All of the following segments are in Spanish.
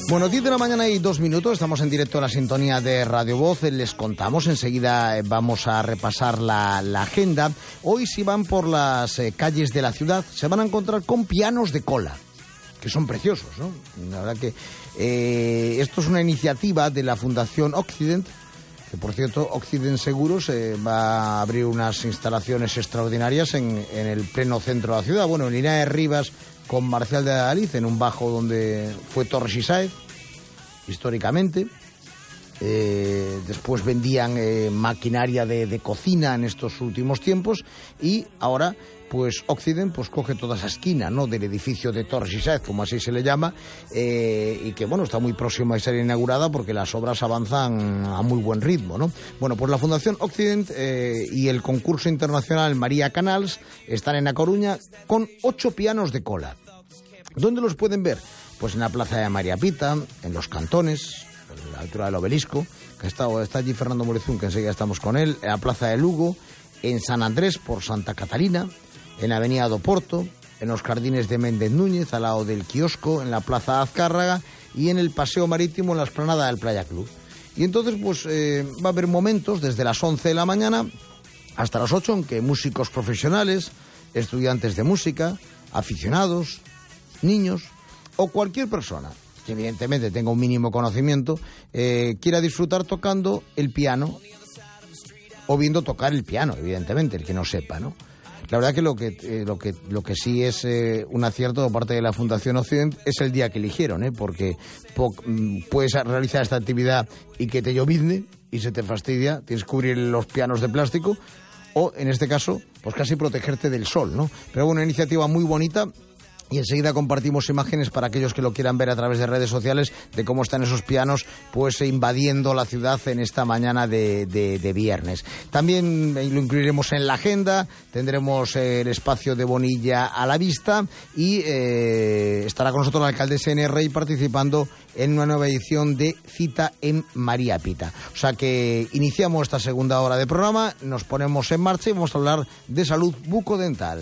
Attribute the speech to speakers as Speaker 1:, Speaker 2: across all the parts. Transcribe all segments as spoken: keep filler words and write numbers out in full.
Speaker 1: Bueno, diez de la mañana y dos minutos, estamos en directo en la sintonía de Radio Voz, les contamos, enseguida vamos a repasar la, la agenda. Hoy si van por las eh, calles de la ciudad se van a encontrar con pianos de cola, que son preciosos, ¿no? La verdad que eh, esto es una iniciativa de la Fundación Occident, que por cierto Occident Seguros eh, va a abrir unas instalaciones extraordinarias en, en el pleno centro de la ciudad, bueno, en Linares Rivas con Marcial de Adalid, en un bajo donde fue Torres y Sáez, históricamente. Eh, después vendían eh, maquinaria de, de cocina en estos últimos tiempos y ahora pues Occident pues coge toda esa esquina, ¿no?, del edificio de Torres y Sáez, como así se le llama, eh, y que bueno, está muy próximo a ser inaugurada porque las obras avanzan a muy buen ritmo, ¿no? Bueno, pues la Fundación Occident eh, y el concurso internacional María Canals están en La Coruña con ocho pianos de cola. ¿Dónde los pueden ver? Pues en la plaza de María Pita, en los Cantones, a la altura del obelisco, que está, está allí Fernando Morezún, que enseguida estamos con él, en la plaza de Lugo, en San Andrés por Santa Catalina, en la avenida do Porto, en los jardines de Méndez Núñez, al lado del kiosco, en la plaza de Azcárraga y en el paseo marítimo en la explanada del Playa Club. Y entonces pues eh, va a haber momentos desde las once de la mañana hasta las ocho en que músicos profesionales, estudiantes de música, aficionados, niños o cualquier persona que evidentemente tenga un mínimo conocimiento eh, quiera disfrutar tocando el piano o viendo tocar el piano, evidentemente, el que no sepa, ¿no? La verdad que lo que eh, lo que lo que sí es eh, un acierto por parte de la Fundación Occident es el día que eligieron, ¿eh? Porque po puedes realizar esta actividad y que te llovizne y se te fastidia, tienes que cubrir los pianos de plástico o, en este caso, pues casi protegerte del sol, ¿no? Pero bueno, una iniciativa muy bonita. Y enseguida compartimos imágenes para aquellos que lo quieran ver a través de redes sociales de cómo están esos pianos pues invadiendo la ciudad en esta mañana de, de, de viernes. También lo incluiremos en la agenda, tendremos eh, el espacio de Bonilla a la vista y eh, estará con nosotros la alcaldesa N R I participando en una nueva edición de Cita en María Pita. O sea que iniciamos esta segunda hora de programa, nos ponemos en marcha y vamos a hablar de salud bucodental.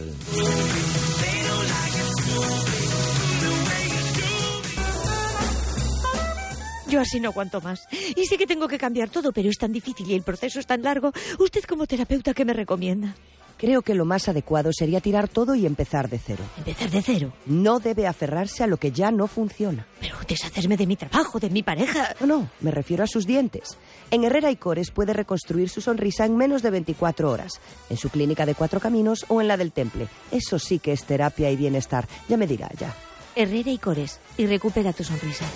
Speaker 2: Yo así no aguanto más. Y sé que tengo que cambiar todo, pero es tan difícil y el proceso es tan largo. ¿Usted como terapeuta qué me recomienda?
Speaker 3: Creo que lo más adecuado sería tirar todo y empezar de cero.
Speaker 2: ¿Empezar de cero?
Speaker 3: No debe aferrarse a lo que ya no funciona.
Speaker 2: Pero deshacerme de mi trabajo, de mi pareja...
Speaker 3: No, no, me refiero a sus dientes. En Herrera y Cores puede reconstruir su sonrisa en menos de veinticuatro horas. En su clínica de Cuatro Caminos o en la del Temple. Eso sí que es terapia y bienestar. Ya me dirá, ya.
Speaker 2: Herrera y Cores. Y recupera tu sonrisa.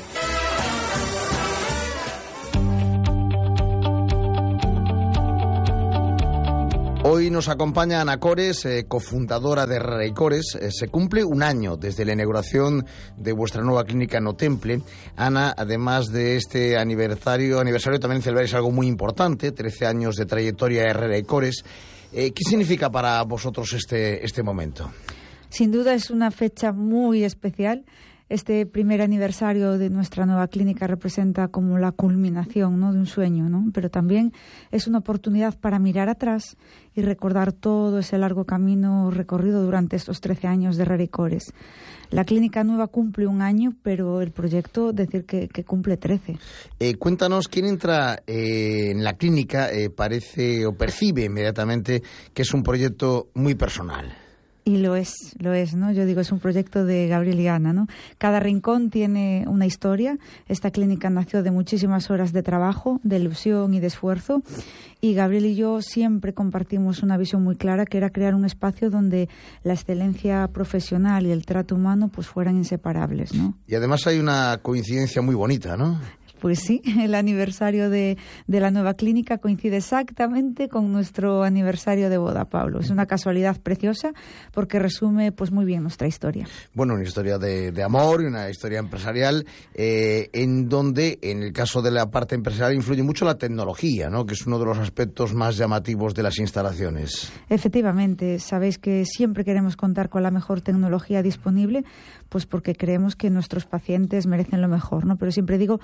Speaker 1: Hoy nos acompaña Ana Cores, eh, cofundadora de Herrera y Cores. Eh, se cumple un año desde la inauguración de vuestra nueva clínica No Temple. Ana, además de este aniversario, aniversario también celebráis algo muy importante, trece años de trayectoria de Herrera y Cores. Eh, ¿Qué significa para vosotros este, este momento?
Speaker 4: Sin duda es una fecha muy especial. Este primer aniversario de nuestra nueva clínica representa como la culminación, ¿no?, de un sueño, ¿no? Pero también es una oportunidad para mirar atrás y recordar todo ese largo camino recorrido durante estos trece años de Herrera y Cores. La clínica nueva cumple un año, pero el proyecto, decir que, que cumple trece.
Speaker 1: Eh, cuéntanos, ¿quién entra eh, en la clínica eh, parece o percibe inmediatamente que es un proyecto muy personal?
Speaker 4: Y lo es, lo es, ¿no? Yo digo, es un proyecto de Gabriel y Ana, ¿no? Cada rincón tiene una historia. Esta clínica nació de muchísimas horas de trabajo, de ilusión y de esfuerzo. Y Gabriel y yo siempre compartimos una visión muy clara, que era crear un espacio donde la excelencia profesional y el trato humano pues fueran inseparables, ¿no?
Speaker 1: Y además hay una coincidencia muy bonita, ¿no?
Speaker 4: Pues sí, el aniversario de, de la nueva clínica coincide exactamente con nuestro aniversario de boda, Pablo. Es una casualidad preciosa porque resume pues muy bien nuestra historia.
Speaker 1: Bueno, una historia de, de amor y una historia empresarial eh, en donde, en el caso de la parte empresarial, influye mucho la tecnología, ¿no?, que es uno de los aspectos más llamativos de las instalaciones.
Speaker 4: Efectivamente, sabéis que siempre queremos contar con la mejor tecnología disponible, pues porque creemos que nuestros pacientes merecen lo mejor, ¿no? Pero siempre digo que la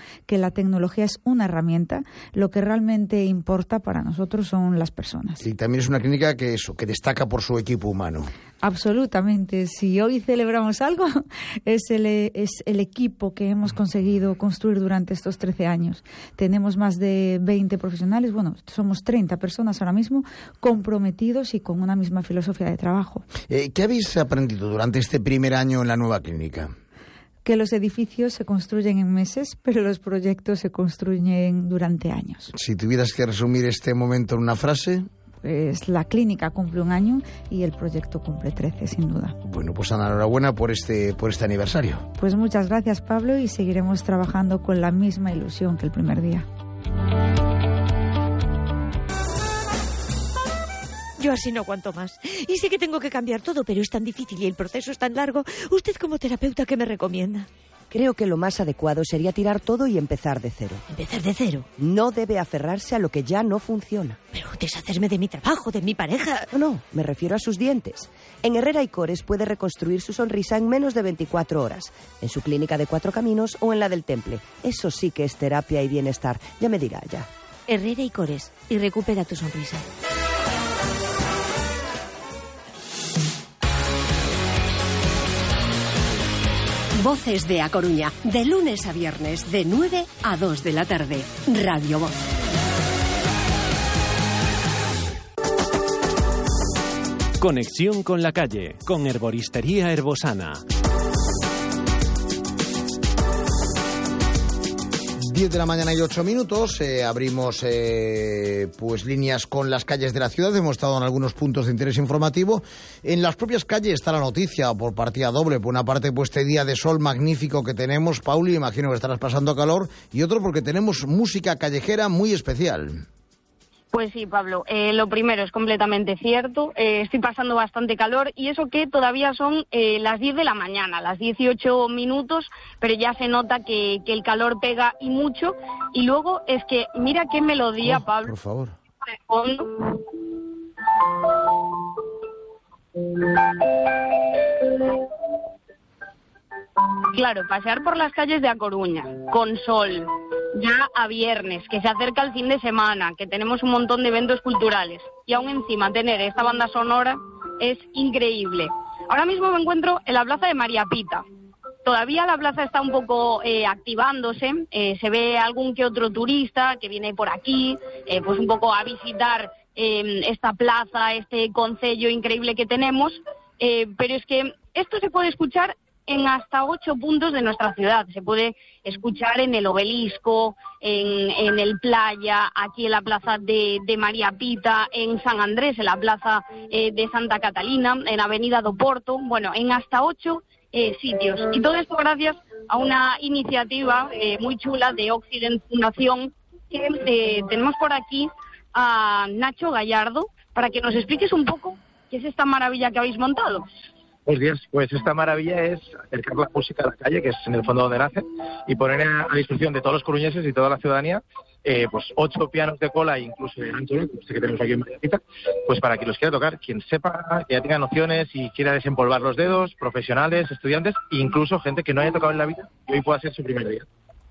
Speaker 4: la tecnología es una herramienta, lo que realmente importa para nosotros son las personas.
Speaker 1: Y también es una clínica que eso, que destaca por su equipo humano.
Speaker 4: Absolutamente. Si hoy celebramos algo, es el, es el equipo que hemos conseguido construir durante estos trece años. Tenemos más de veinte profesionales, bueno, somos treinta personas ahora mismo, comprometidos y con una misma filosofía de trabajo.
Speaker 1: Eh, ¿Qué habéis aprendido durante este primer año en la nueva clínica?
Speaker 4: Que los edificios se construyen en meses, pero los proyectos se construyen durante años.
Speaker 1: Si tuvieras que resumir este momento en una frase...
Speaker 4: Pues la clínica cumple un año y el proyecto cumple trece, sin duda.
Speaker 1: Bueno, pues enhorabuena por este, por este aniversario.
Speaker 4: Pues muchas gracias, Pablo, y seguiremos trabajando con la misma ilusión que el primer día.
Speaker 2: Yo así no aguanto más. Y sé que tengo que cambiar todo, pero es tan difícil y el proceso es tan largo. ¿Usted como terapeuta qué me recomienda?
Speaker 3: Creo que lo más adecuado sería tirar todo y empezar de cero.
Speaker 2: ¿Empezar de cero?
Speaker 3: No debe aferrarse a lo que ya no funciona.
Speaker 2: Pero deshacerme de mi trabajo, de mi pareja...
Speaker 3: No, no, me refiero a sus dientes. En Herrera y Cores puede reconstruir su sonrisa en menos de veinticuatro horas. En su clínica de Cuatro Caminos o en la del Temple. Eso sí que es terapia y bienestar. Ya me dirá, ya.
Speaker 2: Herrera y Cores. Y recupera tu sonrisa.
Speaker 5: Voces de A Coruña, de lunes a viernes, de nueve a dos de la tarde. Radio Voz.
Speaker 6: Conexión con la calle, con Herboristería Herbosana.
Speaker 1: diez de la mañana y ocho minutos, eh, abrimos eh, pues líneas con las calles de la ciudad. Hemos estado en algunos puntos de interés informativo. En las propias calles está la noticia por partida doble. Por una parte, pues este día de sol magnífico que tenemos, Pauli, imagino que estarás pasando calor, y otro porque tenemos música callejera muy especial.
Speaker 7: Pues sí, Pablo, eh, lo primero es completamente cierto, eh, estoy pasando bastante calor y eso que todavía son eh, las diez de la mañana, las dieciocho minutos, pero ya se nota que, que el calor pega y mucho. Y luego es que, mira qué melodía,
Speaker 1: oh,
Speaker 7: Pablo.
Speaker 1: Por favor.
Speaker 7: De fondo. Claro, pasear por las calles de A Coruña, con sol, ya a viernes, que se acerca el fin de semana, que tenemos un montón de eventos culturales, y aún encima tener esta banda sonora es increíble. Ahora mismo me encuentro en la plaza de María Pita. Todavía la plaza está un poco eh, activándose, eh, se ve algún que otro turista que viene por aquí, eh, pues un poco a visitar eh, esta plaza, este concello increíble que tenemos, eh, pero es que esto se puede escuchar en hasta ocho puntos de nuestra ciudad. Se puede escuchar en el Obelisco, en, en el Playa, aquí en la plaza de, de María Pita, en San Andrés, en la plaza eh, de Santa Catalina, en Avenida do Porto, bueno, en hasta ocho eh, sitios. Y todo esto gracias a una iniciativa eh, muy chula de Occident Fundación, que eh, tenemos por aquí a Nacho Gallardo, para que nos expliques un poco qué es esta maravilla que habéis montado.
Speaker 8: Buenos días. Pues esta maravilla es acercar la música a la calle, que es en el fondo donde nace, y poner a, a disposición de todos los coruñeses y toda la ciudadanía eh, pues ocho pianos de cola, incluso de ancho, este que tenemos aquí en María Pita, pues para quien los quiera tocar, quien sepa, que ya tenga nociones y quiera desempolvar los dedos, profesionales, estudiantes, e incluso gente que no haya tocado en la vida y hoy pueda ser su primer día.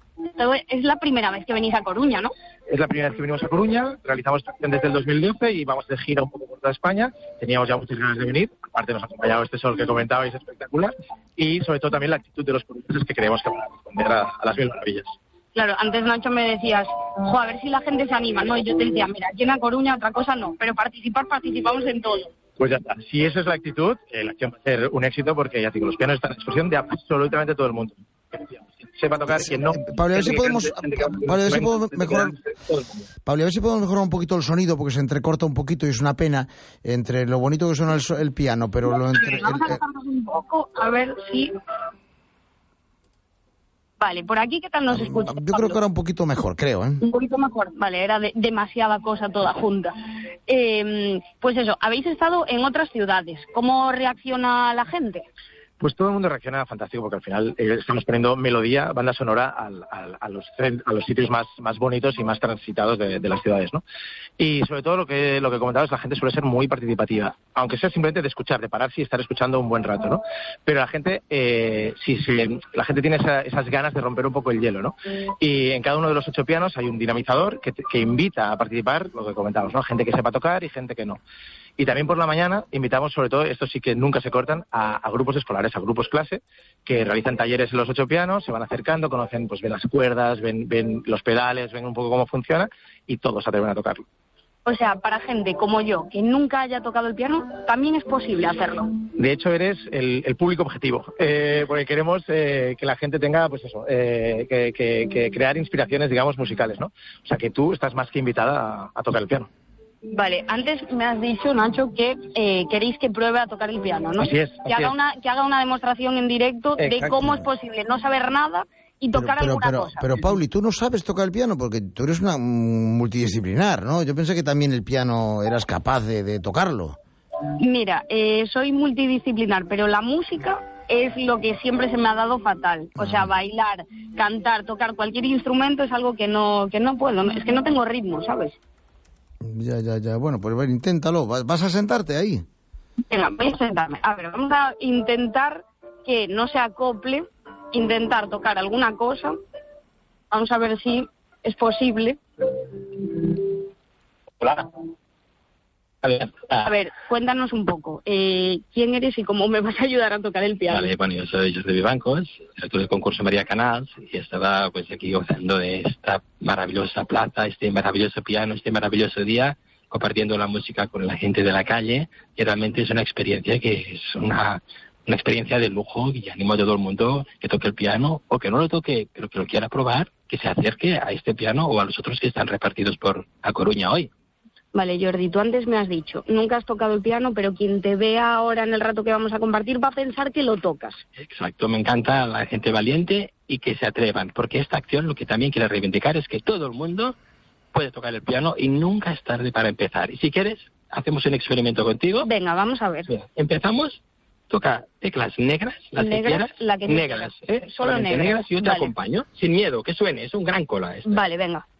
Speaker 7: Es la primera vez que venís a Coruña, ¿no?
Speaker 8: Es la primera vez que venimos a Coruña, realizamos esta acción desde el dos mil doce y vamos de gira un poco por toda España. Teníamos ya muchas ganas de venir, aparte nos ha acompañado este sol que comentabais, espectacular, y sobre todo también la actitud de los coruñeses, que creemos que van a responder a, a las mil maravillas.
Speaker 7: Claro, antes, Nacho, me decías, jo, a ver si la gente se anima, ¿no? Y yo te decía, mira, aquí en A Coruña otra cosa no, pero participar, participamos en todo.
Speaker 8: Pues ya está, si esa es la actitud, eh, la acción va a ser un éxito, porque ya digo, los pianos están a disposición de absolutamente todo el mundo. Sepa tocar, quien no.
Speaker 1: Pablo, a ver si podemos, Pablo, a ver si podemos mejorar. Pablo, a ver si podemos mejorar un poquito el sonido, porque se entrecorta un poquito y es una pena entre lo bonito que suena el, el piano, pero lo entre.
Speaker 7: Vamos a dejarnos un poco, a ver si. Vale, por aquí, ¿qué tal nos escucha?
Speaker 1: Yo creo que era un poquito mejor, creo, ¿eh?
Speaker 7: Un poquito mejor, vale, era de, demasiada cosa toda junta. Eh, pues eso, habéis estado en otras ciudades. ¿Cómo reacciona la gente?
Speaker 8: Pues todo el mundo reacciona fantástico, porque al final eh, estamos poniendo melodía, banda sonora al, al, a, los, a los sitios más, más bonitos y más transitados de, de las ciudades, ¿no? Y sobre todo lo que lo que comentabas, la gente suele ser muy participativa, aunque sea simplemente de escuchar, de pararse y estar escuchando un buen rato, ¿no? Pero la gente, eh, sí, sí, la gente tiene esa, esas ganas de romper un poco el hielo, ¿no? Y en cada uno de los ocho pianos hay un dinamizador que, que invita a participar, lo que comentábamos, ¿no? Gente que sepa tocar y gente que no. Y también por la mañana invitamos, sobre todo, estos sí que nunca se cortan, a, a grupos escolares, a grupos clase, que realizan talleres en los ocho pianos, se van acercando, conocen, pues ven las cuerdas, ven, ven los pedales, ven un poco cómo funciona y todos se atreven a tocarlo.
Speaker 7: O sea, para gente como yo, que nunca haya tocado el piano, también es posible hacerlo.
Speaker 8: De hecho, eres el, el público objetivo, eh, porque queremos eh, que la gente tenga, pues eso, eh, que, que, que crear inspiraciones, digamos, musicales, ¿no? O sea, que tú estás más que invitada a, a tocar el piano.
Speaker 7: Vale, antes me has dicho, Nacho, que eh, queréis que pruebe a tocar el piano, ¿no?
Speaker 8: Así es. Así
Speaker 7: que, haga
Speaker 8: es.
Speaker 7: Una, que haga una demostración en directo de
Speaker 8: Exacto.
Speaker 7: cómo es posible no saber nada y tocar
Speaker 1: pero,
Speaker 7: alguna
Speaker 1: pero,
Speaker 7: cosa.
Speaker 1: Pero, Pauli, tú no sabes tocar el piano porque tú eres una mm, multidisciplinar, ¿no? Yo pensé que también el piano eras capaz de, de tocarlo.
Speaker 7: Mira, eh, soy multidisciplinar, pero la música es lo que siempre se me ha dado fatal. O sea, bailar, cantar, tocar cualquier instrumento es algo que no, que no puedo. Es que no tengo ritmo, ¿sabes?
Speaker 1: Ya, ya, ya. Bueno, pues bueno, inténtalo. ¿Vas, vas a sentarte ahí?
Speaker 7: Venga, voy a sentarme. A ver, vamos a intentar que no se acople, intentar tocar alguna cosa. Vamos a ver si es posible.
Speaker 9: Hola. A ver, ah.
Speaker 7: a ver, cuéntanos un poco. Eh, ¿Quién eres y cómo me vas a ayudar a tocar el piano?
Speaker 9: Vale, bueno, yo soy José Vivancos, director del concurso María Canals, y estaba pues aquí gozando de esta maravillosa plaza, este maravilloso piano, este maravilloso día, compartiendo la música con la gente de la calle, y realmente es una experiencia que es una, una experiencia de lujo, y animo a todo el mundo que toque el piano, o que no lo toque, pero que lo quiera probar, que se acerque a este piano o a los otros que están repartidos por A Coruña hoy.
Speaker 7: Vale, Jordi, tú antes me has dicho, nunca has tocado el piano, pero quien te vea ahora en el rato que vamos a compartir va a pensar que lo tocas.
Speaker 9: Exacto, me encanta la gente valiente y que se atrevan, porque esta acción lo que también quiere reivindicar es que todo el mundo puede tocar el piano y nunca es tarde para empezar. Y si quieres, hacemos un experimento contigo.
Speaker 7: Venga, vamos a ver.
Speaker 9: Mira, empezamos, toca teclas negras, las
Speaker 7: negras,
Speaker 9: que quieras,
Speaker 7: la que
Speaker 9: negras, ¿eh?
Speaker 7: Solo negras.
Speaker 9: negras y yo te
Speaker 7: vale.
Speaker 9: acompaño, sin miedo, que suene, es un gran cola esto.
Speaker 7: Vale, venga.